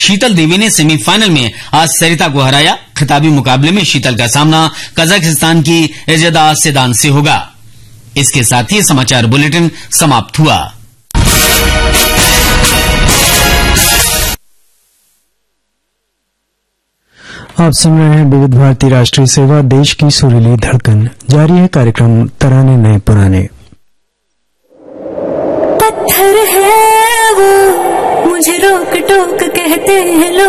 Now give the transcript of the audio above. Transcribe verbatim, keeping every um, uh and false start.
शीतल देवी ने सेमीफाइनल में आज सरिता को हराया। खिताबी मुकाबले में शीतल का सामना कजाकिस्तान की एजेदा सेदान से होगा। इसके साथ ही समाचार बुलेटिन समाप्त हुआ। आप सुन रहे हैं विविध भारती राष्ट्रीय सेवा, देश की सुरीली धड़कन। जारी है कार्यक्रम तराने नए पुराने। पत्थर है वो मुझे रोक टोक कहते हैं लोग।